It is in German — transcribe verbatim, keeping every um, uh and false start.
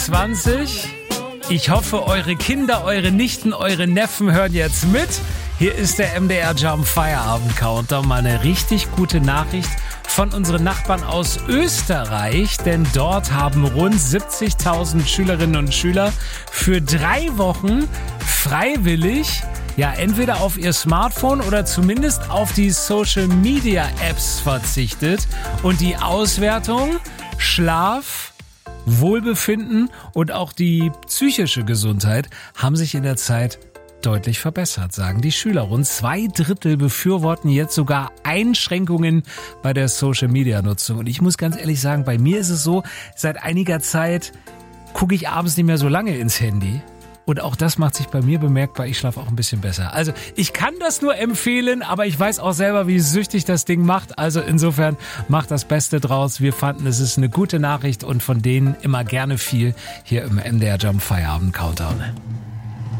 zwanzig. Ich hoffe, eure Kinder, eure Nichten, eure Neffen hören jetzt mit. Hier ist der M D R Jump Feierabend Countdown. Mal eine richtig gute Nachricht von unseren Nachbarn aus Österreich, denn dort haben rund siebzigtausend Schülerinnen und Schüler für drei Wochen freiwillig ja entweder auf ihr Smartphone oder zumindest auf die Social Media Apps verzichtet. Und die Auswertung: Schlaf, Wohlbefinden und auch die psychische Gesundheit haben sich in der Zeit deutlich verbessert, sagen die Schüler. Rund zwei Drittel befürworten jetzt sogar Einschränkungen bei der Social-Media-Nutzung. Und ich muss ganz ehrlich sagen, bei mir ist es so, seit einiger Zeit gucke ich abends nicht mehr so lange ins Handy. Und auch das macht sich bei mir bemerkbar. Ich schlafe auch ein bisschen besser. Also ich kann das nur empfehlen, aber ich weiß auch selber, wie süchtig das Ding macht. Also insofern macht das Beste draus. Wir fanden, es ist eine gute Nachricht und von denen immer gerne viel hier im M D R Jump Feierabend Countdown.